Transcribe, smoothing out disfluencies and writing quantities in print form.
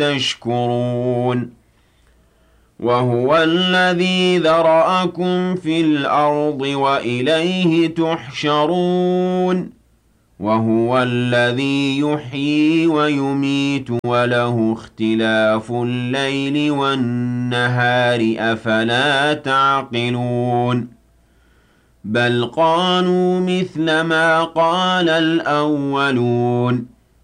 تشكرون وهو الذي ذرأكم في الأرض وإليه تحشرون وهو الذي يحيي ويميت وله اختلاف الليل والنهار أفلا تعقلون بل قالوا مثل ما قال الأولون